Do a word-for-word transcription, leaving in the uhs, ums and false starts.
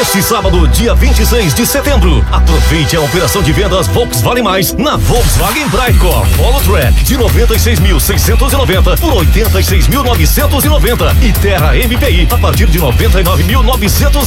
Neste sábado, dia vinte e seis de setembro, aproveite a operação de vendas Volkswagen Mais na Volkswagen Brightcore Polo Track de noventa e seis mil seiscentos e noventa por oitenta e seis mil novecentos e noventa e Terra M P I a partir de noventa e nove mil novecentos